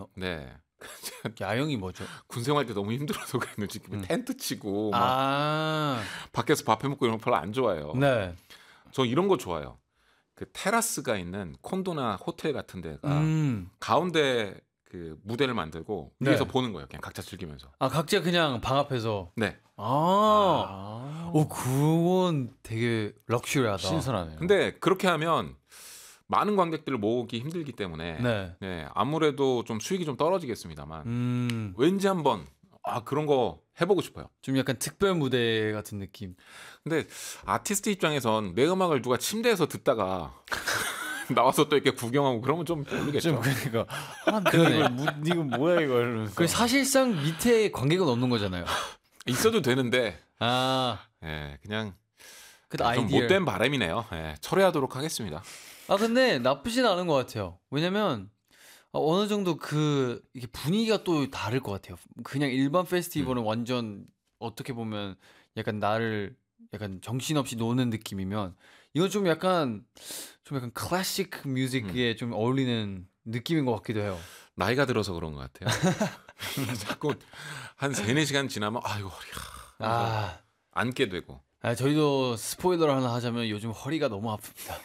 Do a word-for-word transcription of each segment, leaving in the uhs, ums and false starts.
야영이요? 네. 야영이 뭐죠? 군 생활 때 너무 힘들어서 그랬는지 음. 텐트 치고 막 아, 밖에서 밥 해 먹고 이런 거 별로 안 좋아해요. 네. 저 이런 거 좋아요. 그 테라스가 있는 콘도나 호텔 같은 데가 음. 가운데 그 무대를 만들고 네. 위에서 보는 거예요. 그냥 각자 즐기면서. 아, 각자 그냥 방 앞에서. 네. 아, 아, 오, 그건 되게 럭셔리하다. 신선하네요. 근데 그렇게 하면 많은 관객들을 모으기 힘들기 때문에 네. 네, 아무래도 좀 수익이 좀 떨어지겠습니다만 음, 왠지 한번 아 그런 거 해보고 싶어요. 좀 약간 특별 무대 같은 느낌. 근데 아티스트 입장에선 내 음악을 누가 침대에서 듣다가 나와서 또 이렇게 구경하고 그러면 좀 별로겠죠. 좀 그러니까 아, 내가 그러네. 이걸 무, 이거 뭐야 이거 이러면서. 그 사실상 밑에 관객은 없는 거잖아요. 있어도 되는데 아, 예, 그냥 그 좀 아이디어. 못된 바람이네요. 예, 철회하도록 하겠습니다. 아, 근데 나쁘진 않은 것 같아요. 왜냐면 어, 어느 정도 그 이게 분위기가 또 다를 것 같아요. 그냥 일반 페스티벌은 음. 완전 어떻게 보면 약간 나를 약간 정신없이 노는 느낌이면 이건 좀 약간 좀 약간 클래식 뮤직에 음. 좀 어울리는 느낌인 것 같기도 해요. 나이가 들어서 그런 것 같아요. 자꾸 한 세네 시간 지나면 아이고 허리야. 아, 앉게 되고. 아, 저희도 스포일러를 하나 하자면 요즘 허리가 너무 아픕니다.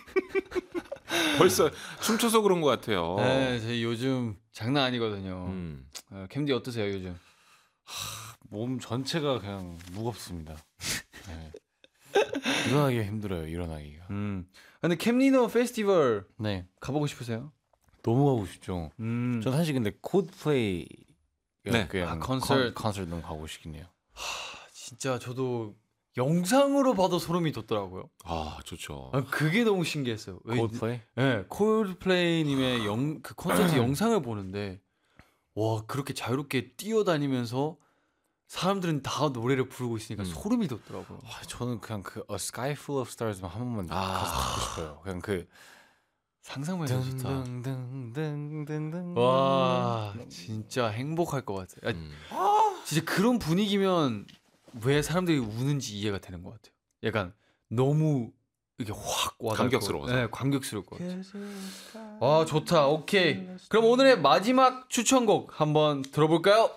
벌써 춤춰서 그런 것 같아요. 네, 저희 요즘 장난 아니거든요. 음. 어, 캠디 어떠세요 요즘? 몸 전체가 그냥 무겁습니다. 네. 일어나기가 힘들어요. 일어나기가. 음. 근데 캠리노 페스티벌 네. 가보고 싶으세요? 너무 가고 싶죠. 음. 전 사실 근데 콜드플레이 네. 그냥 아, 콘서트. 컨, 콘서트 너무 가고 싶긴 해요. 진짜 저도 영상으로 봐도 소름이 돋더라고요. 아 좋죠. 아, 그게 너무 신기했어요. 왜- 콜드플레이? 네, 콜드플레이님의 영, 그 콘서트 영상을 보는데 와 그렇게 자유롭게 뛰어다니면서 사람들은 다 노래를 부르고 있으니까 음. 소름이 돋더라고요. 아, 저는 그냥 그 A Sky Full of Stars만 한 번만 아. 가서 듣고 싶어요. 그냥 그 상상만 해도 좋다. 든든든든든든. 와 진짜 행복할 것 같아요. 아, 음. 진짜 그런 분위기면 왜 사람들이 우는지 이해가 되는 것 같아요. 약간 너무 이게 확 와닿고 감격스러워서. 네, 감격스러울 것 같아요. 아 좋다. 오케이. 그럼 오늘의 마지막 추천곡 한번 들어볼까요?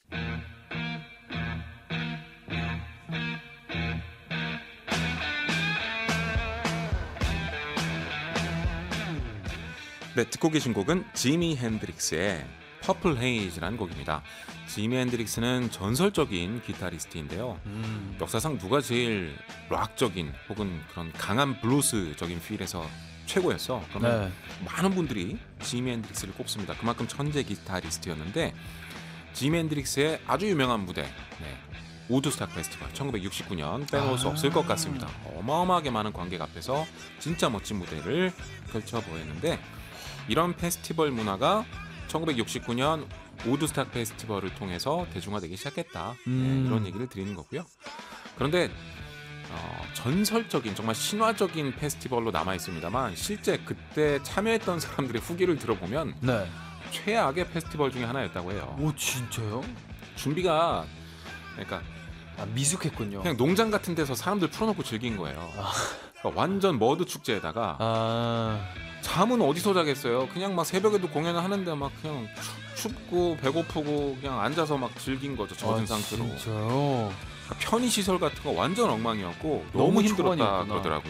네, 듣고 계신 곡은 지미 핸드릭스의 퍼플 헤이즈라는 곡입니다. 지미 핸드릭스는 전설적인 기타리스트인데요. 음. 역사상 누가 제일 락적인 혹은 그런 강한 블루스적인 필에서 최고였어. 그러면 네. 많은 분들이 지미 핸드릭스를 꼽습니다. 그만큼 천재 기타리스트였는데 지미 핸드릭스의 아주 유명한 무대 네, 우드스탁 페스티벌 천구백육십구 년 빼놓을 수 아. 없을 것 같습니다. 어마어마하게 많은 관객 앞에서 진짜 멋진 무대를 펼쳐 보였는데 이런 페스티벌 문화가 천구백육십구 년 우드스탁 페스티벌을 통해서 대중화되기 시작했다. 음. 네, 이런 얘기를 드리는 거고요. 그런데 어, 전설적인 정말 신화적인 페스티벌로 남아 있습니다만 실제 그때 참여했던 사람들의 후기를 들어보면 네. 최악의 페스티벌 중에 하나였다고 해요. 오 진짜요? 준비가 그러니까 아 미숙했군요. 그냥 농장 같은 데서 사람들 풀어놓고 즐긴 거예요. 아. 그러니까 완전 머드 축제에다가 아 잠은 어디서 자겠어요? 그냥 막 새벽에도 공연을 하는데 막 그냥 춥, 춥고 배고프고 그냥 앉아서 막 즐긴 거죠. 젖은 아, 상태로. 진짜요? 그러니까 편의 시설 같은 거 완전 엉망이었고 너무 너무 힘들었다 초반이었구나. 그러더라고요.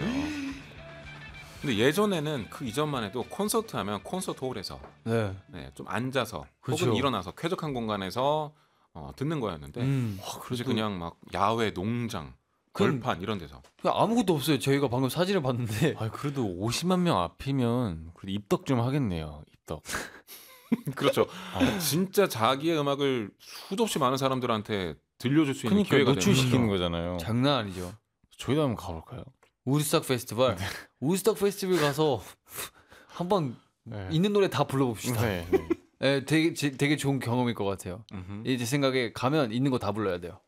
근데 예전에는 그 이전만 해도 콘서트 하면 콘서트 홀에서 네. 네, 좀 앉아서 그쵸. 혹은 일어나서 쾌적한 공간에서 어, 듣는 거였는데 음. 그러지 그냥 막 야외 농장, 그럼- 걸판 이런 데서 그냥 아무것도 없어요. 저희가 방금 사진을 봤는데 아, 그래도 오십만 명 앞이면 그래도 입덕 좀 하겠네요. 입덕. 그렇죠. 진짜 자기의 음악을 수도 없이 많은 사람들한테 들려줄 수 있는 그러니까 기회가 노출시키는 되는 거죠. 거잖아요. 장난 아니죠. 저희도 한번 가볼까요? 우드스탁 페스티벌. 우드스탁 페스티벌 가서 한번 네. 있는 노래 다 불러봅시다. 네, 네. 네, 되게 제- 되게 좋은 경험일 것 같아요. 음흠. 이 제 생각에 가면 있는 거 다 불러야 돼요.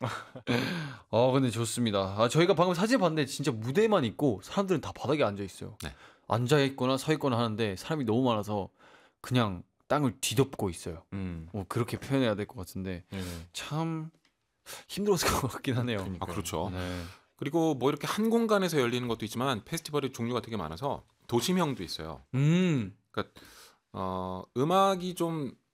아 근데 좋습니다. 아, 저희가 방금 사진 봤는데 진짜 무대만 있고 사람들은 다 바닥에 앉아 있어요. 네. 앉아 있거나 서 있거나 하는데 사람이 너무 많아서 그냥 땅을 뒤덮고 있어요. 음. 뭐 그렇게 표현해야 될 것 같은데 네. 참 힘들었을 것 같긴 하네요. 아 그렇죠. 네. 그리고 뭐 이렇게 한 공간에서 열리는 것도 있지만 페스티벌의 종류가 되게 많아서 도심형도 있어요. 음. 그러니까 어, 음악이 좀